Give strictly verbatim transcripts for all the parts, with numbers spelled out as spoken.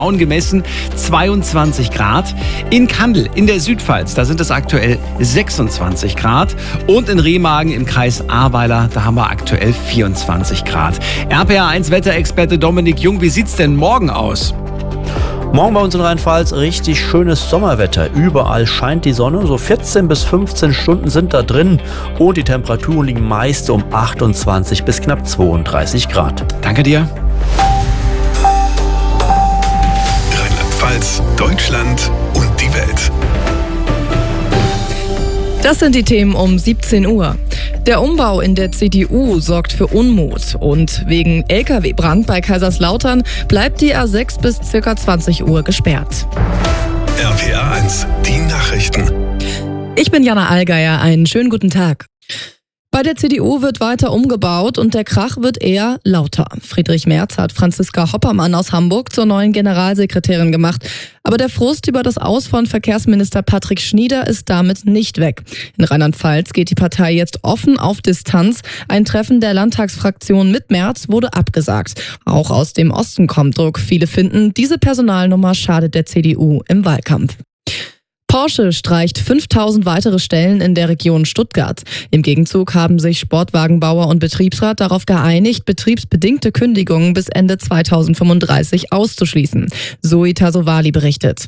gemessen zweiundzwanzig Grad. In Kandel in der Südpfalz, da sind es aktuell sechsundzwanzig Grad. Und in Remagen im Kreis Ahrweiler, da haben wir aktuell vierundzwanzig Grad. R P R eins Wetterexperte Dominik Jung, wie sieht's denn morgen aus? Morgen bei uns in Rheinland-Pfalz richtig schönes Sommerwetter. Überall scheint die Sonne, so vierzehn bis fünfzehn Stunden sind da drin. Und die Temperaturen liegen meist um achtundzwanzig bis knapp zweiunddreißig Grad. Danke dir. Rheinland-Pfalz, Deutschland und die Welt. Das sind die Themen um siebzehn Uhr. Der Umbau in der C D U sorgt für Unmut. Und wegen L K W-Brand bei Kaiserslautern bleibt die A sechs bis ca. zwanzig Uhr gesperrt. R P R eins, die Nachrichten. Ich bin Jana Allgeier, einen schönen guten Tag. Bei der C D U wird weiter umgebaut und der Krach wird eher lauter. Friedrich Merz hat Franziska Hoppermann aus Hamburg zur neuen Generalsekretärin gemacht. Aber der Frust über das Aus von Verkehrsminister Patrick Schnieder ist damit nicht weg. In Rheinland-Pfalz geht die Partei jetzt offen auf Distanz. Ein Treffen der Landtagsfraktion mit Merz wurde abgesagt. Auch aus dem Osten kommt Druck. Viele finden, diese Personalnummer schadet der C D U im Wahlkampf. Porsche streicht fünftausend weitere Stellen in der Region Stuttgart. Im Gegenzug haben sich Sportwagenbauer und Betriebsrat darauf geeinigt, betriebsbedingte Kündigungen bis Ende zweitausendfünfunddreißig auszuschließen. Zoe Tasovali berichtet.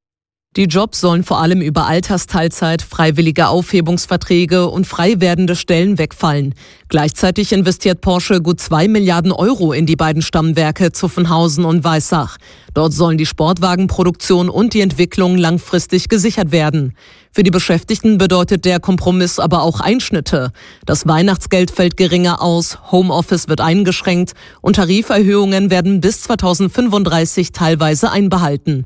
Die Jobs sollen vor allem über Altersteilzeit, freiwillige Aufhebungsverträge und frei werdende Stellen wegfallen. Gleichzeitig investiert Porsche gut zwei Milliarden Euro in die beiden Stammwerke Zuffenhausen und Weissach. Dort sollen die Sportwagenproduktion und die Entwicklung langfristig gesichert werden. Für die Beschäftigten bedeutet der Kompromiss aber auch Einschnitte. Das Weihnachtsgeld fällt geringer aus, Homeoffice wird eingeschränkt und Tariferhöhungen werden bis zweitausendfünfunddreißig teilweise einbehalten.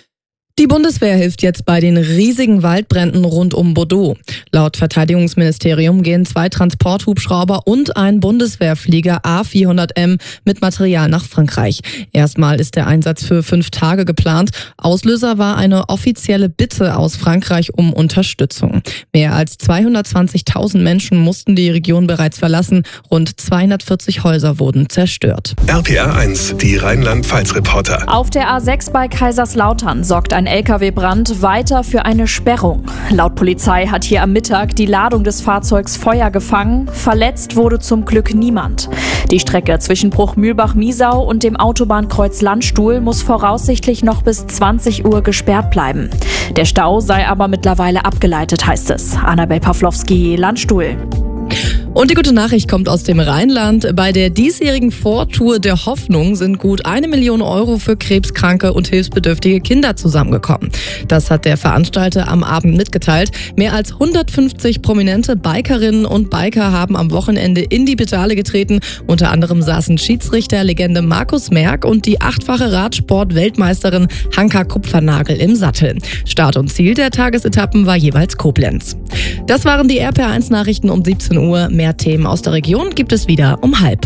Die Bundeswehr hilft jetzt bei den riesigen Waldbränden rund um Bordeaux. Laut Verteidigungsministerium gehen zwei Transporthubschrauber und ein Bundeswehrflieger A vierhundert M mit Material nach Frankreich. Erstmal ist der Einsatz für fünf Tage geplant. Auslöser war eine offizielle Bitte aus Frankreich um Unterstützung. Mehr als zweihundertzwanzigtausend Menschen mussten die Region bereits verlassen. Rund zweihundertvierzig Häuser wurden zerstört. R P R eins, die Rheinland-Pfalz-Reporter. Auf der A sechs bei Kaiserslautern sorgt ein L K W-Brand weiter für eine Sperrung. Laut Polizei hat hier am Mittag die Ladung des Fahrzeugs Feuer gefangen. Verletzt wurde zum Glück niemand. Die Strecke zwischen Bruchmühlbach-Miesau und dem Autobahnkreuz Landstuhl muss voraussichtlich noch bis zwanzig Uhr gesperrt bleiben. Der Stau sei aber mittlerweile abgeleitet, heißt es. Annabel Pawlowski, Landstuhl. Und die gute Nachricht kommt aus dem Rheinland. Bei der diesjährigen Vortour der Hoffnung sind gut eine Million Euro für krebskranke und hilfsbedürftige Kinder zusammengekommen. Das hat der Veranstalter am Abend mitgeteilt. Mehr als hundertfünfzig prominente Bikerinnen und Biker haben am Wochenende in die Pedale getreten. Unter anderem saßen Schiedsrichterlegende Markus Merck und die achtfache Radsport-Weltmeisterin Hanka Kupfernagel im Sattel. Start und Ziel der Tagesetappen war jeweils Koblenz. Das waren die R P R eins Nachrichten um siebzehn Uhr. Mehr Themen aus der Region gibt es wieder um halb.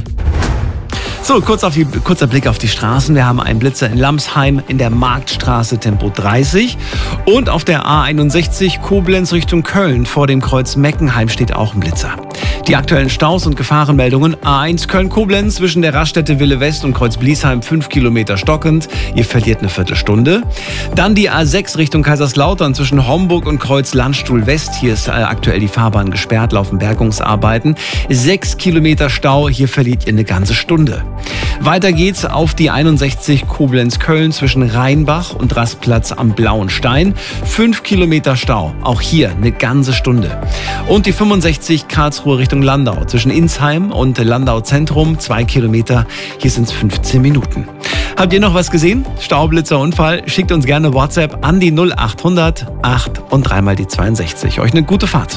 So, kurz auf die, kurzer Blick auf die Straßen. Wir haben einen Blitzer in Lamsheim in der Marktstraße Tempo dreißig. Und auf der A einundsechzig Koblenz Richtung Köln vor dem Kreuz Meckenheim steht auch ein Blitzer. Die aktuellen Staus und Gefahrenmeldungen: A eins Köln-Koblenz zwischen der Raststätte Wille West und Kreuz Bliesheim fünf Kilometer stockend. Ihr verliert eine Viertelstunde. Dann die A sechs Richtung Kaiserslautern zwischen Homburg und Kreuz Landstuhl West. Hier ist aktuell die Fahrbahn gesperrt, laufen Bergungsarbeiten. Sechs Kilometer Stau, hier verliert ihr eine ganze Stunde. Weiter geht's auf die einundsechzig Koblenz-Köln zwischen Rheinbach und Rastplatz am Blauen Stein. Fünf Kilometer Stau, auch hier eine ganze Stunde. Und die fünfundsechzig Karlsruhe Richtung Landau zwischen Insheim und Landau Zentrum. Zwei Kilometer, hier sind's fünfzehn Minuten. Habt ihr noch was gesehen? Staublitzer, Unfall? Schickt uns gerne WhatsApp an die null achthundert acht und dreimal die zweiundsechzig. Euch eine gute Fahrt.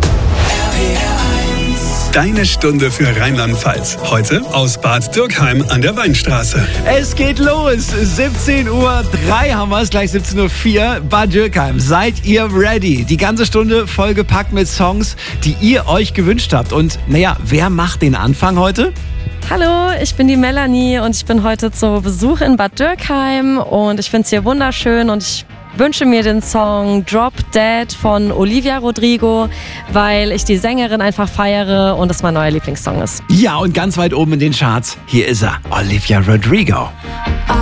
Deine Stunde für Rheinland-Pfalz. Heute aus Bad Dürkheim an der Weinstraße. Es geht los. siebzehn Uhr drei haben wir es, gleich siebzehn Uhr vier. Bad Dürkheim. Seid ihr ready? Die ganze Stunde vollgepackt mit Songs, die ihr euch gewünscht habt. Und naja, wer macht den Anfang heute? Hallo, ich bin die Melanie und ich bin heute zu Besuch in Bad Dürkheim und ich finde es hier wunderschön und ich wünsche mir den Song Drop Dead von Olivia Rodrigo, weil ich die Sängerin einfach feiere und es mein neuer Lieblingssong ist. Ja, und ganz weit oben in den Charts, hier ist er, Olivia Rodrigo.